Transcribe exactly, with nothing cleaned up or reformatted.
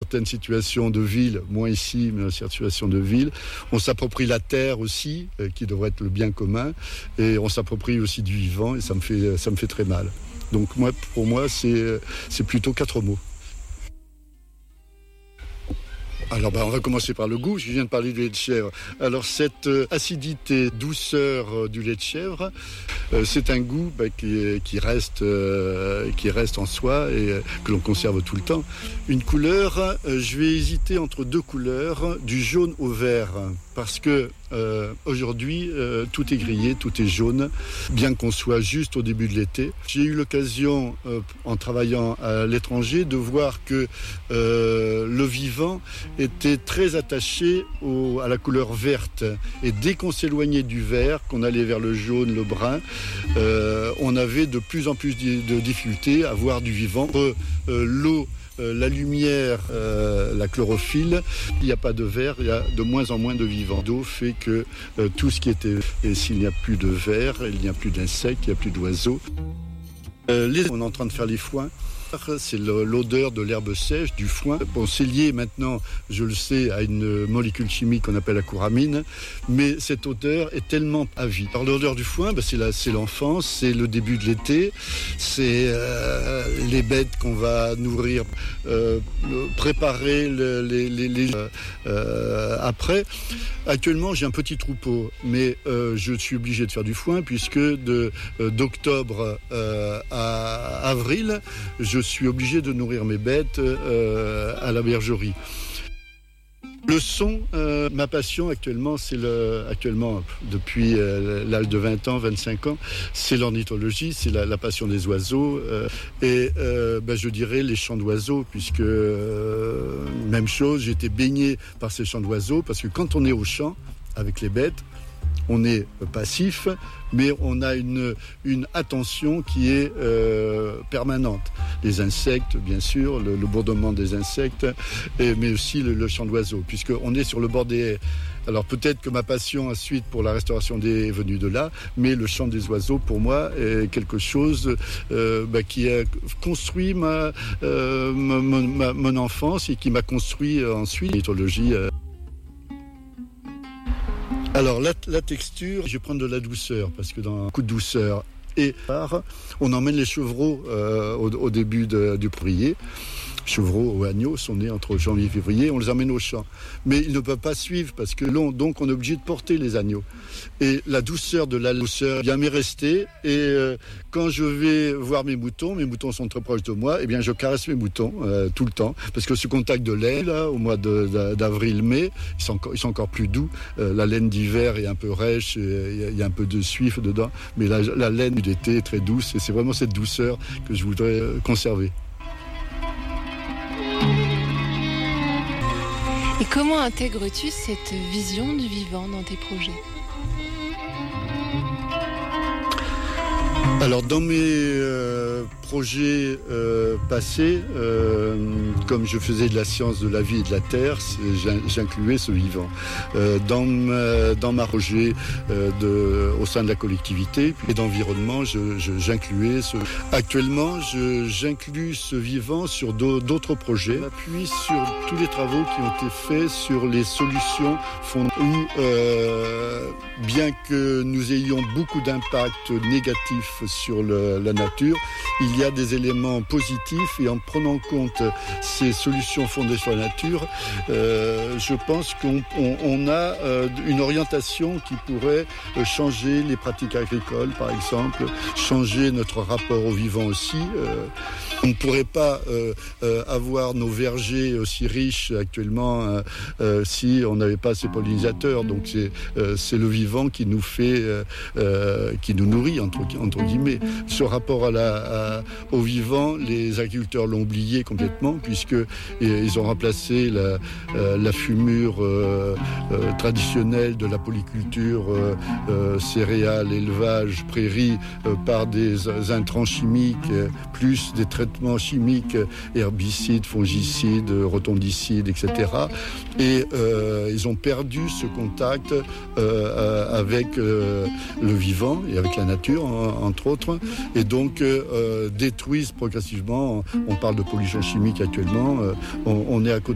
certaines situations de ville, moins ici, mais dans certaines situations de ville. On s'approprie la terre aussi, euh, qui devrait être le bien commun, et on s'approprie aussi du vivant, et ça me fait, ça me fait très mal. Donc moi, pour moi, c'est, c'est plutôt quatre mots. Alors ben, on va commencer par le goût, je viens de parler du lait de chèvre. Alors cette euh, acidité, douceur euh, du lait de chèvre, euh, c'est un goût ben, qui, qui, reste, euh, qui reste en soi et euh, que l'on conserve tout le temps. Une couleur, euh, je vais hésiter entre deux couleurs, du jaune au vert, parce que euh, aujourd'hui euh, tout est grillé, tout est jaune, bien qu'on soit juste au début de l'été. J'ai eu l'occasion, euh, en travaillant à l'étranger, de voir que euh, le vivant était très attaché au, à la couleur verte. Et dès qu'on s'éloignait du vert, qu'on allait vers le jaune, le brun, euh, on avait de plus en plus de difficultés à voir du vivant. Euh, l'eau, euh, la lumière, euh, la chlorophylle, il n'y a pas de vert, il y a de moins en moins de vivant. L'eau fait que euh, tout ce qui était... Et s'il n'y a plus de vert, il n'y a plus d'insectes, il n'y a plus d'oiseaux. Euh, les, on est en train de faire les foins. C'est l'odeur de l'herbe sèche, du foin. Bon, c'est lié maintenant, je le sais, à une molécule chimique qu'on appelle la couramine, mais cette odeur est tellement à vie. Alors l'odeur du foin, ben, c'est, la, c'est l'enfance, c'est le début de l'été, c'est euh, les bêtes qu'on va nourrir, euh, préparer le, les, les, les euh, après. Actuellement, j'ai un petit troupeau, mais euh, je suis obligé de faire du foin puisque de, euh, d'octobre euh, à avril, je suis obligé de nourrir mes bêtes euh, à la bergerie. Le son, euh, ma passion actuellement, c'est le, actuellement depuis euh, l'âge de vingt ans, vingt-cinq ans, c'est l'ornithologie, c'est la, la passion des oiseaux euh, et euh, ben, je dirais les chants d'oiseaux, puisque euh, même chose, j'ai été baigné par ces chants d'oiseaux, parce que quand on est au champ avec les bêtes, on est passif, mais on a une, une attention qui est euh, permanente. Les insectes, bien sûr, le, le bourdonnement des insectes, et, mais aussi le, le chant d'oiseaux, puisqu'on est sur le bord des haies. Alors peut-être que ma passion ensuite pour la restauration des haies est venue de là, mais le chant des oiseaux, pour moi, est quelque chose euh, bah, qui a construit ma, euh, ma, ma, mon enfance et qui m'a construit euh, ensuite l'ornithologie. Euh. Alors la, la texture, je vais prendre de la douceur, parce que dans un coup de douceur et on emmène les chevreaux euh, au, au début de, du prier. Chevreaux ou agneaux sont nés entre janvier et février, on les emmène au champ. Mais ils ne peuvent pas suivre parce que long, donc on est obligé de porter les agneaux. Et la douceur de la douceur bien m'est restée. Et euh, quand je vais voir mes moutons, mes moutons sont très proches de moi, et bien je caresse mes moutons euh, tout le temps. Parce que ce contact de laine, là, au mois de, de, d'avril-mai, ils sont, encore, ils sont encore plus doux. Euh, la laine d'hiver est un peu rêche, il y, y a un peu de suif dedans. Mais la, la laine d'été est très douce. Et c'est vraiment cette douceur que je voudrais euh, conserver. Et comment intègres-tu cette vision du vivant dans tes projets ? Alors dans mes euh, projets euh, passés, euh, comme je faisais de la science de la vie et de la terre, j'incluais ce vivant. Euh, dans, ma, dans ma projet euh, de, au sein de la collectivité et d'environnement, je, je, j'incluais ce... Actuellement, je, j'inclus ce vivant sur d'autres projets. Je m'appuie sur tous les travaux qui ont été faits sur les solutions fond- où, euh, bien que nous ayons beaucoup d'impacts négatifs sur le, la nature, il y a des éléments positifs et en prenant en compte ces solutions fondées sur la nature, euh, je pense qu'on on, on a euh, une orientation qui pourrait changer les pratiques agricoles, par exemple, changer notre rapport au vivant aussi. Euh, on ne pourrait pas euh, euh, avoir nos vergers aussi riches actuellement euh, euh, si on n'avait pas ces pollinisateurs. Donc c'est, euh, c'est le vivant qui nous fait, euh, euh, qui nous nourrit entre, entre guillemets. Ce rapport à la, à, au vivant, les agriculteurs l'ont oublié complètement puisque ils ont remplacé la, euh, la fumure euh, euh, traditionnelle de la polyculture, euh, euh, céréales, élevage, prairies, euh, par des intrants chimiques, euh, plus des traitements chimiques, herbicides, fongicides, rotondicides, et cetera. Et euh, ils ont perdu ce contact euh, avec euh, le vivant et avec la nature, en, entre autres, et donc euh, détruisent progressivement. On parle de pollution chimique actuellement. Euh, on, on est à côté